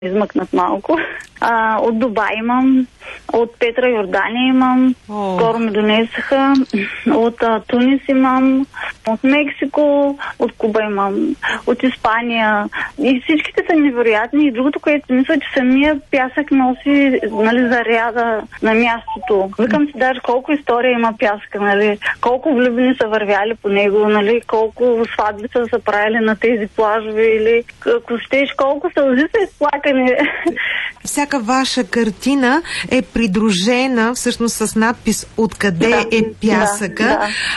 измъкнат малко. От Дубай имам, от Петра, Йордания имам, скоро ми донесаха, от Тунис имам, от Мексико, от Куба имам, от Испания. И всичките са невероятни. И другото, което мисля, че самия пясък носи, заряда на мястото. Викам си даже колко история има пясъка, колко влюбени са вървяли по него, колко сватби са правили на тези плажове, или ако щеш, колко сълзи са изплакани. Всяка ваша картина е придружена всъщност с надпис "Откъде е пясъка".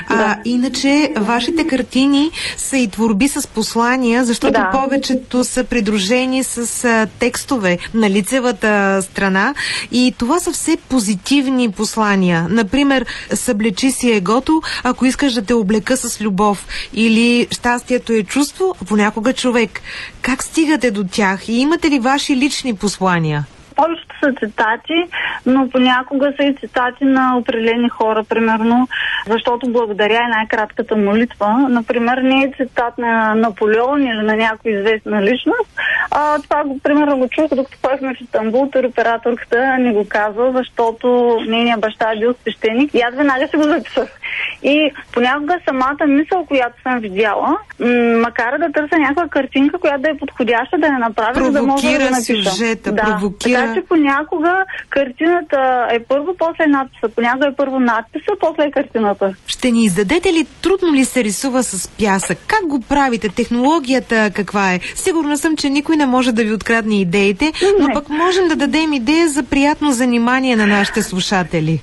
Иначе вашите картини са и творби с послания, защото повечето са придружени с текстове на лицевата страна и това са все позитивни послания. Например, "Съблечи си егото, ако искаш да те облека с любов", или "Щастието е чувство, понякога човек". Как стигате до тях и имате ли ваши лични послания? Повечето са цитати, но понякога са и цитати на определени хора, примерно, защото благодаря е най-кратката молитва. Например, не е цитат на Наполеон или на някой известна личност. Това, примерно, го чух, докато поехме в Истанбул, туроператорката ни го казва, защото нейният баща е бил свещеник и аз веднага си го записах. И понякога самата мисъл, която съм видяла, макар да търся някаква картинка, която да е подходяща, да я направя, за да може да напиша. Сюжета, провокира. Така че понякога картината е първо, после надписа. Понякога е първо надписа, после е картината. Ще ни издадете ли, трудно ли се рисува с пясък? Как го правите? Технологията каква е? Сигурна съм, че никой не може да ви открадне идеите, но пък можем да дадем идея за приятно занимание на нашите слушатели.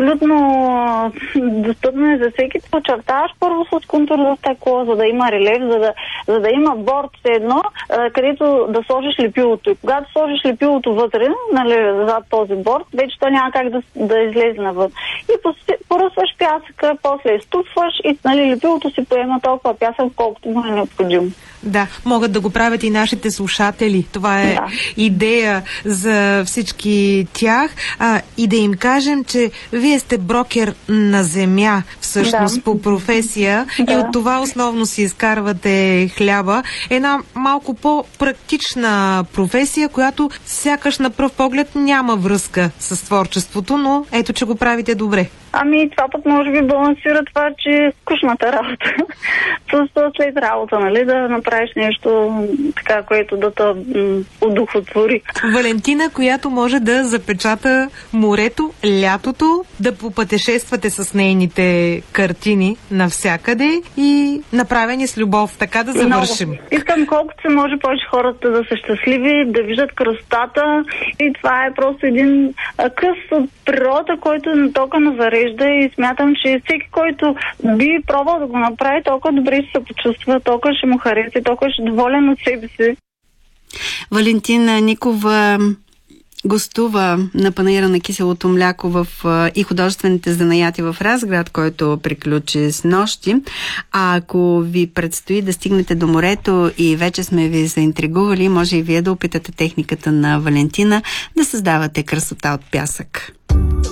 Абсолютно достъпно е за всеки. Очертаваш първо с контур за стъкло, за да има релеф, за да има борд едно, където да сложиш лепилото. И когато сложиш лепилото вътре, зад този борд, вече то няма как да излезе навън. И поръсваш пясъка, после изтупваш и лепилото си поема толкова пясък, колкото му е необходимо. Да, могат да го правят и нашите слушатели. Това е идея за всички тях. И да им кажем, че вие сте брокер на земя, всъщност по професия, и от това основно си изкарвате хляба. Една малко по-практична професия, която сякаш на пръв поглед няма връзка с творчеството, но ето, че го правите добре. Това път може би балансира това, че е скучната работа. След работа, да направиш нещо така, което да те удохотвори. Валентина, която може да запечата морето, лятото, да попътешествате с нейните картини навсякъде и направени с любов. Така да завършим. Искам колкото се може повече хората да са щастливи, да виждат красотата, и това е просто един къс от природа, който толкова назарежда, и смятам, че всеки, който би пробвал да го направи, толкова добре ще се почувства, толкова ще му хареса, толкова ще е доволен от себе си. Валентина Никова гостува на Панаира на киселото мляко и художествените занаяти в Разград, който приключи с нощи. А ако ви предстои да стигнете до морето и вече сме ви заинтригували, може и вие да опитате техниката на Валентина да създавате красота от пясък.